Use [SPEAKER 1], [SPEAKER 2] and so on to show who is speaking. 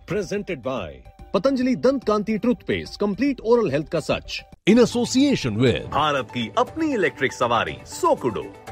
[SPEAKER 1] Presented by Patanjali Dant Kanti Toothpaste, complete oral health का सच. In association with
[SPEAKER 2] Bharat की अपनी electric सवारी सोकुडो.